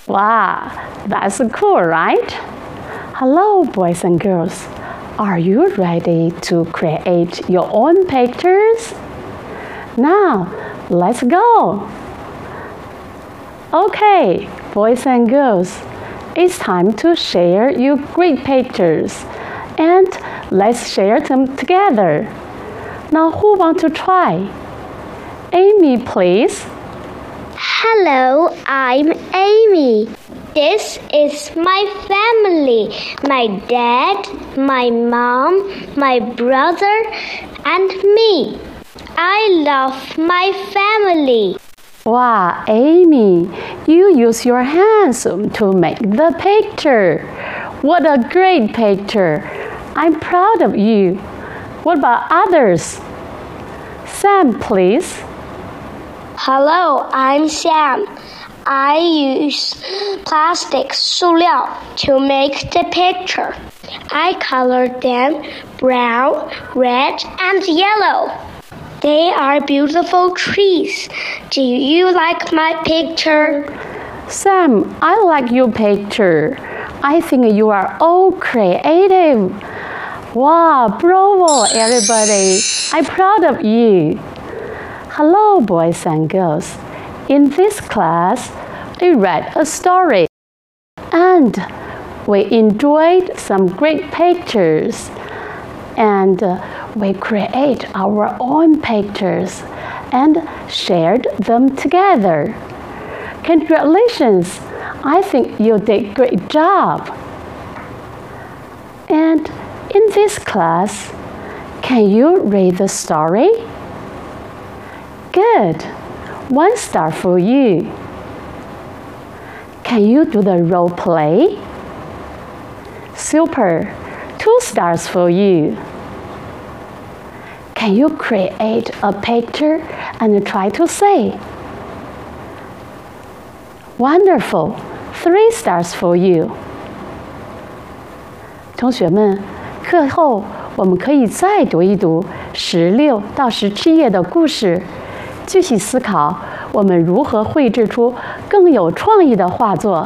Wow, that's cool, right? Hello, boys and girls. Are you ready to create your own pictures? Now, let's go. Okay, boys and girls, it's time to share your great pictures, and let's share them together. Now, who wants to try? Amy, please. Hello, I'm Amy. This is my family. My dad, my mom, my brother, and me. I love my family. Wow, Amy, you use your hands to make the picture. What a great picture. I'm proud of you. What about others? Sam, please. Hello, I'm Sam. I use plastic 塑料 to make the picture. I colored them brown, red, and yellow. They are beautiful trees. Do you like my picture? Sam, I like your picture. I think you are all creative. Wow, bravo, everybody. I'm proud of you. Hello, boys and girls. In this class, we read a story and we enjoyed some great pictures, and we create our own pictures and shared them together. Congratulations! I think you did a great job. And in this class, can you read the story? Good. 1 star for you. Can you do the role play? Super. 2 stars for you. Can you create a picture and try to say? Wonderful. 3 stars for you. 同学们，课后我们可以再读一读16到17页的故事，继续思考我们如何绘制出更有创意的画作。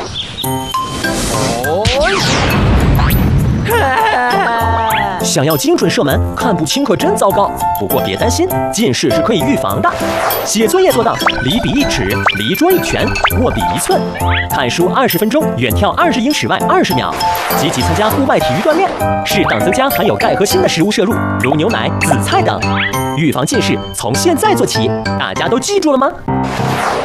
想要精准射门，看不清可真糟糕。不过别担心，近视是可以预防的。写作业做到离笔1尺，离桌1拳，握笔1寸。看书20分钟，远跳20英尺外20秒。积极参加户外体育锻炼，适当增加含有钙和锌的食物摄入，如牛奶、紫菜等。预防近视，从现在做起。大家都记住了吗？